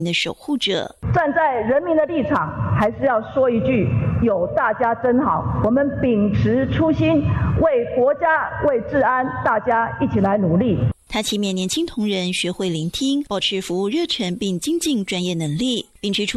的守护者。 站在人民的立场，还是要说一句：有大家真好。我们秉持初心，为国家、为治安，大家一起来努力。 他期勉年轻同仁学会聆听，保持服务热忱，并精进专业能力，并指出